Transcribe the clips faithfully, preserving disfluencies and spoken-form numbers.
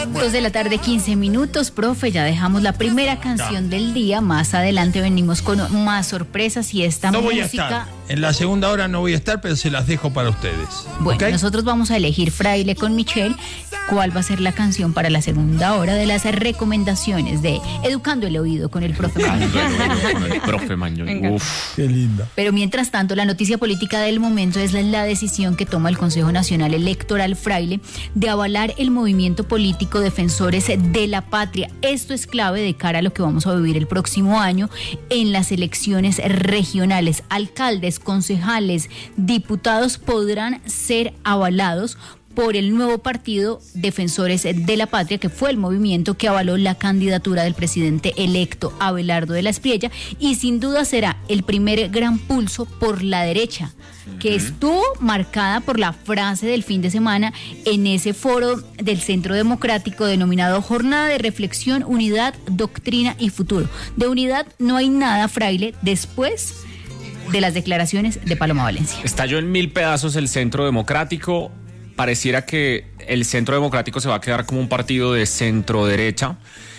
Dos de la tarde, quince minutos, profe, ya dejamos la primera canción del día. Más adelante venimos con más sorpresas y esta no música. Voy a estar. En la segunda hora no voy a estar, pero se las dejo para ustedes. Bueno, ¿okay? Nosotros vamos a elegir Fraile con Michelle. ¿Cuál va a ser la canción para la segunda hora de las recomendaciones de Educando el Oído con el profe Mañón? Con el profe Mañón. Uf, qué linda. Pero mientras tanto, la noticia política del momento es la, la decisión que toma el Consejo Nacional Electoral Fraile de avalar el movimiento político Defensores de la Patria. Esto es clave de cara a lo que vamos a vivir el próximo año en las elecciones regionales. Alcaldes, concejales, diputados podrán ser avalados por el nuevo partido Defensores de la Patria, que fue el movimiento que avaló la candidatura del presidente electo Abelardo de la Espriella, y sin duda será el primer gran pulso por la derecha, que uh-huh. estuvo marcada por la frase del fin de semana en ese foro del Centro Democrático denominado Jornada de Reflexión, Unidad, Doctrina y Futuro. De unidad no hay nada, Fraile, después de las declaraciones de Paloma Valencia. Estalló en mil pedazos el Centro Democrático. Pareciera que el Centro Democrático se va a quedar como un partido de centro-derecha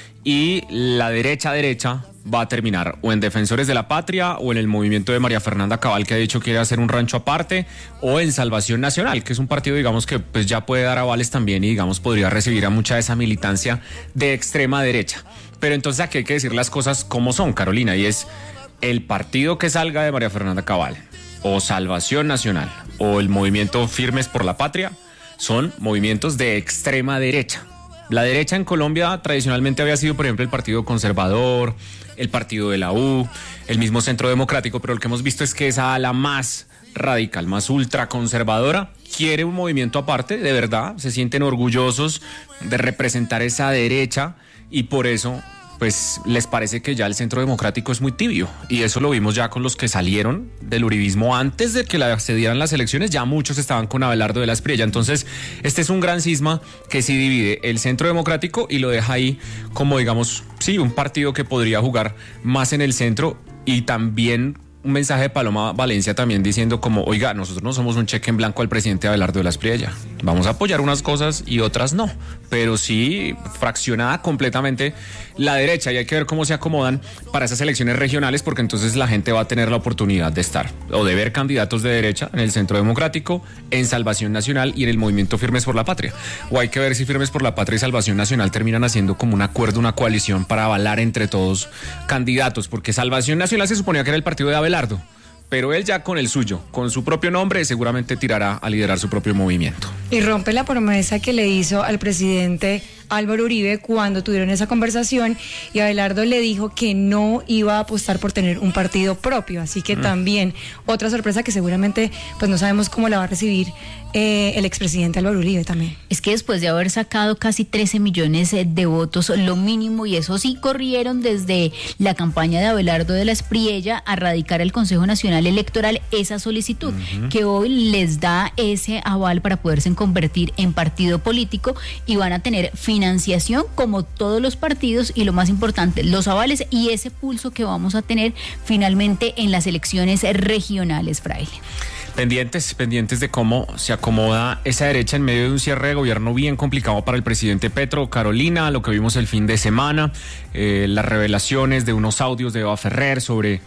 y la derecha-derecha va a terminar o en Defensores de la Patria o en el movimiento de María Fernanda Cabal, que ha dicho que quiere hacer un rancho aparte, o en Salvación Nacional, que es un partido, digamos, que pues ya puede dar avales también y, digamos, podría recibir a mucha de esa militancia de extrema derecha. Pero entonces aquí hay que decir las cosas como son, Carolina, y es el partido que salga de María Fernanda Cabal o Salvación Nacional o el movimiento Firmes por la Patria son movimientos de extrema derecha. La derecha en Colombia tradicionalmente había sido, por ejemplo, el Partido Conservador, el Partido de la U, el mismo Centro Democrático, pero lo que hemos visto es que esa ala más radical, más ultraconservadora, quiere un movimiento aparte, de verdad, se sienten orgullosos de representar esa derecha y por eso pues les parece que ya el Centro Democrático es muy tibio, y eso lo vimos ya con los que salieron del uribismo antes de que se dieran las elecciones. Ya muchos estaban con Abelardo de la Espriella. Entonces este es un gran cisma que sí divide el Centro Democrático y lo deja ahí como, digamos, sí, un partido que podría jugar más en el centro. Y también un mensaje de Paloma Valencia también diciendo como, oiga, nosotros no somos un cheque en blanco al presidente Abelardo de la Espriella, vamos a apoyar unas cosas y otras no, pero sí fraccionada completamente la derecha, y hay que ver cómo se acomodan para esas elecciones regionales, porque entonces la gente va a tener la oportunidad de estar o de ver candidatos de derecha en el Centro Democrático, en Salvación Nacional y en el movimiento Firmes por la Patria, o hay que ver si Firmes por la Patria y Salvación Nacional terminan haciendo como un acuerdo, una coalición para avalar entre todos candidatos, porque Salvación Nacional se suponía que era el partido de Abelardo, pero él ya con el suyo, con su propio nombre, seguramente tirará a liderar su propio movimiento. Y rompe la promesa que le hizo al presidente Álvaro Uribe cuando tuvieron esa conversación, y Abelardo le dijo que no iba a apostar por tener un partido propio, así que mm. también otra sorpresa que seguramente pues no sabemos cómo la va a recibir eh, el expresidente Álvaro Uribe también. Es que después de haber sacado casi trece millones de votos, lo mínimo, y eso sí corrieron desde la campaña de Abelardo de la Espriella a radicar al Consejo Nacional Electoral esa solicitud, uh-huh. que hoy les da ese aval para poderse convertir en partido político, y van a tener financiación como todos los partidos, y lo más importante, los avales y ese pulso que vamos a tener finalmente en las elecciones regionales, Fraile. Pendientes, pendientes de cómo se acomoda esa derecha en medio de un cierre de gobierno bien complicado para el presidente Petro. Carolina, lo que vimos el fin de semana, eh, las revelaciones de unos audios de Eva Ferrer sobre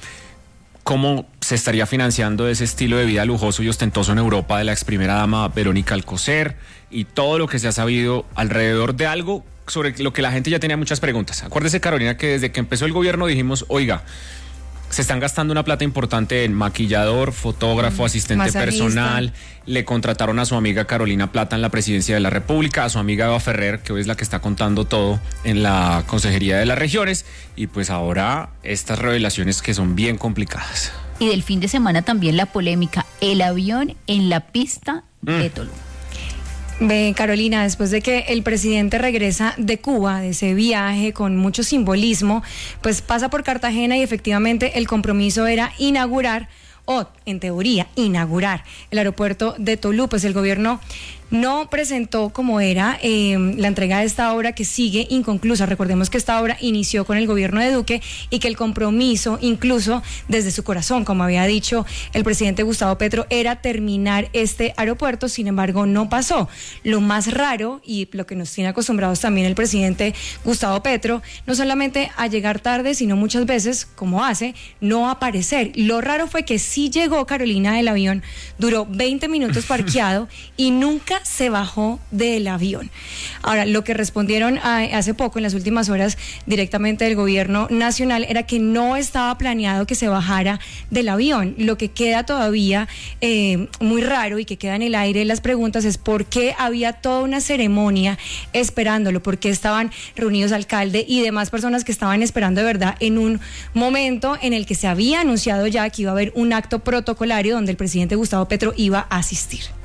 cómo se estaría financiando ese estilo de vida lujoso y ostentoso en Europa de la ex primera dama Verónica Alcocer, y todo lo que se ha sabido alrededor de algo sobre lo que la gente ya tenía muchas preguntas. Acuérdese, Carolina, que desde que empezó el gobierno dijimos, oiga, se están gastando una plata importante en maquillador, fotógrafo, mm, asistente masajista. Personal. Le contrataron a su amiga Carolina Plata en la presidencia de la República, a su amiga Eva Ferrer, que hoy es la que está contando todo en la Consejería de las Regiones, y pues ahora estas revelaciones que son bien complicadas. Y del fin de semana también la polémica, el avión en la pista mm. de Tolú. Ve, Carolina, después de que el presidente regresa de Cuba, de ese viaje con mucho simbolismo, pues pasa por Cartagena, y efectivamente el compromiso era inaugurar, o en teoría inaugurar, el aeropuerto de Tolú. Pues el gobierno no presentó como era eh, la entrega de esta obra que sigue inconclusa. Recordemos que esta obra inició con el gobierno de Duque y que el compromiso, incluso desde su corazón, como había dicho el presidente Gustavo Petro, era terminar este aeropuerto. Sin embargo, no pasó. Lo más raro, y lo que nos tiene acostumbrados también el presidente Gustavo Petro, no solamente a llegar tarde, sino muchas veces, como hace, no aparecer. Lo raro fue que sí llegó, Carolina, del avión, duró veinte minutos parqueado y nunca se bajó del avión. Ahora, lo que respondieron a, hace poco, en las últimas horas, directamente del gobierno nacional, era que no estaba planeado que se bajara del avión. Lo que queda todavía eh, muy raro y que queda en el aire las preguntas es por qué había toda una ceremonia esperándolo, por qué estaban reunidos alcalde y demás personas que estaban esperando de verdad en un momento en el que se había anunciado ya que iba a haber un acto protocolario donde el presidente Gustavo Petro iba a asistir.